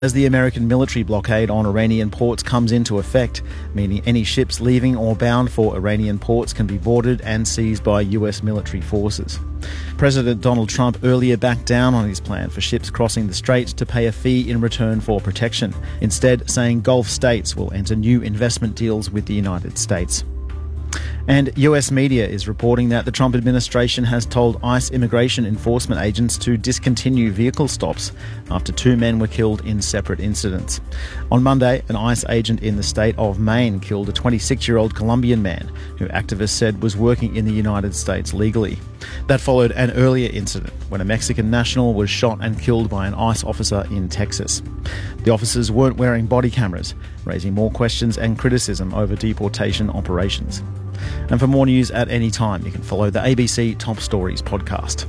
As the American military blockade on Iranian ports comes into effect, meaning any ships leaving or bound for Iranian ports can be boarded and seized by US military forces. President Donald Trump earlier backed down on his plan for ships crossing the strait to pay a fee in return for protection, instead saying Gulf states will enter new investment deals with the United States. And US media is reporting that the Trump administration has told ICE immigration enforcement agents to discontinue vehicle stops after two men were killed in separate incidents. On Monday, an ICE agent in the state of Maine killed a 26-year-old Colombian man who activists said was working in the United States legally. That followed an earlier incident when a Mexican national was shot and killed by an ICE officer in Texas. The officers weren't wearing body cameras, raising more questions and criticism over deportation operations. And for more news at any time, you can follow the ABC Top Stories podcast.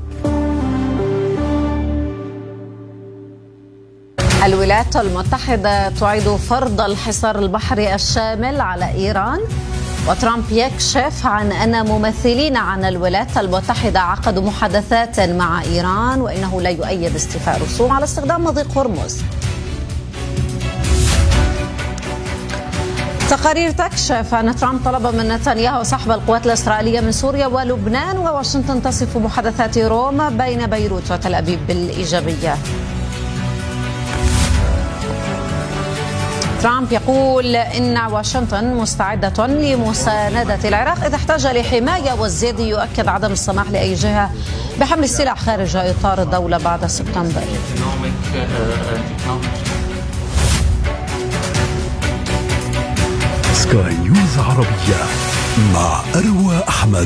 الولايات المتحدة تعيد فرض الحصار البحري الشامل على إيران، وترامب يكشف عن أن ممثلين عن الولايات المتحدة عقدوا محادثات مع إيران وإنه لا يؤيد استيفاء رسوم على استخدام مضيق هرمز. تقارير تكشف أن ترامب طلب من نتنياهو سحب القوات الإسرائيلية من سوريا ولبنان، وواشنطن تصف محادثات روما بين بيروت وتل أبيب بالإيجابية. ترامب يقول إن واشنطن مستعدة لمساندة العراق إذا احتاج لحماية، والزيدي يؤكد عدم السماح لأي جهة بحمل السلاح خارج إطار الدولة بعد سبتمبر. سكاي نيوز عربية مع أروى أحمد.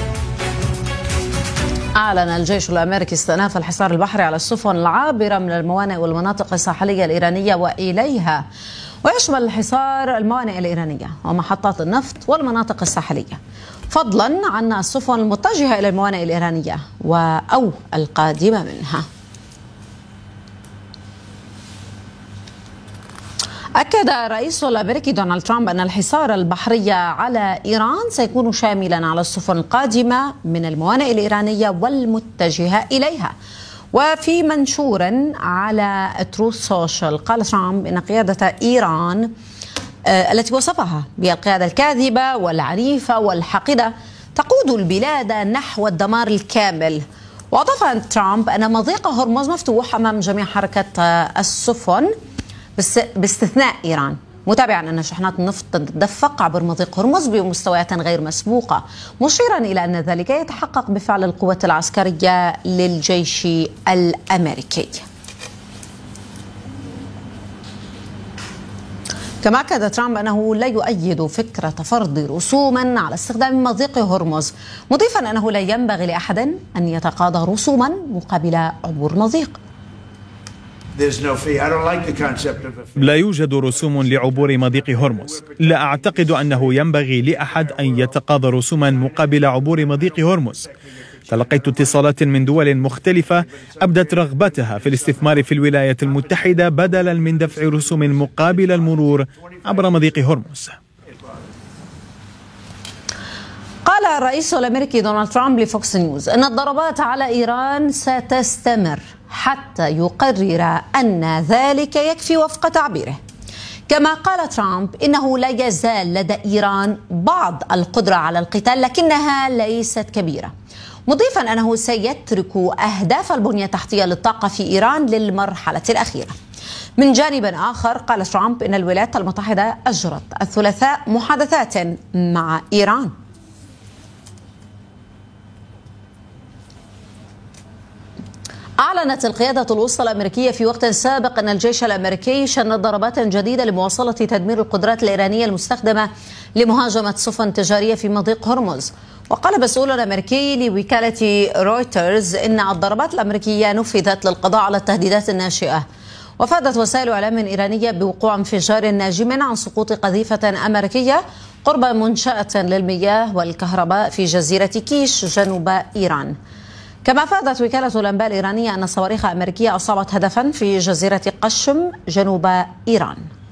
أعلن الجيش الأمريكي استئناف الحصار البحري على السفن العابرة من الموانئ والمناطق الساحلية الإيرانية وإليها، ويشمل الحصار الموانئ الإيرانية ومحطات النفط والمناطق الساحلية، فضلا عن السفن المتجهة إلى الموانئ الإيرانية أو القادمة منها. أكد الرئيس الأمريكي دونالد ترامب أن الحصار البحري على إيران سيكون شاملا على السفن القادمة من الموانئ الإيرانية والمتجهة إليها. وفي منشور على تروث سوشيال قال ترامب إن قيادة إيران التي وصفها بالقيادة الكاذبة والعنيفة والحاقدة تقود البلاد نحو الدمار الكامل. وأضاف ترامب أن مضيق هرمز مفتوح أمام جميع حركة السفن باستثناء إيران، متابعا أن شحنات النفط تدفق عبر مضيق هرمز بمستويات غير مسبوقة، مشيرا إلى أن ذلك يتحقق بفعل القوات العسكرية للجيش الأمريكي. كما أكد ترامب أنه لا يؤيد فكرة فرض رسوما على استخدام مضيق هرمز، مضيفا أنه لا ينبغي لأحد أن يتقاضى رسوما مقابل عبور مضيق. لا يوجد رسوم لعبور مضيق هرمز. لا أعتقد أنه ينبغي لأحد أن يتقاضى رسوما مقابل عبور مضيق هرمز. تلقيت اتصالات من دول مختلفة أبدت رغبتها في الاستثمار في الولايات المتحدة بدلا من دفع رسوم مقابل المرور عبر مضيق هرمز. قال الرئيس الأمريكي دونالد ترامب لفوكس نيوز أن الضربات على إيران ستستمر حتى يقرر أن ذلك يكفي وفق تعبيره. كما قال ترامب إنه لا يزال لدى إيران بعض القدرة على القتال لكنها ليست كبيرة، مضيفا أنه سيترك أهداف البنية التحتية للطاقة في إيران للمرحلة الأخيرة. من جانب آخر قال ترامب إن الولايات المتحدة أجرت الثلاثاء محادثات مع إيران. أعلنت القيادة الوسطى الأمريكية في وقت سابق أن الجيش الأمريكي شن ضربات جديدة لمواصلة تدمير القدرات الإيرانية المستخدمة لمهاجمة سفن تجارية في مضيق هرمز. وقال مسؤول أمريكي لوكالة رويترز إن الضربات الأمريكية نفذت للقضاء على التهديدات الناشئة. وفادت وسائل إعلام إيرانية بوقوع انفجار ناجم عن سقوط قذيفة أمريكية قرب منشأة للمياه والكهرباء في جزيرة كيش جنوب إيران. كما أفادت وكالة الأنباء الإيرانية أن صواريخ أمريكية أصابت هدفا في جزيرة قشم جنوب إيران.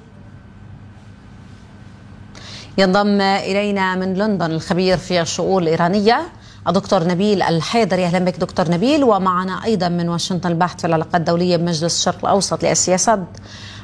ينضم إلينا من لندن الخبير في الشؤون الإيرانية الدكتور نبيل الحيدري. أهلا بك دكتور نبيل. ومعنا أيضا من واشنطن الباحث في العلاقات الدولية بمجلس الشرق الأوسط للسياسات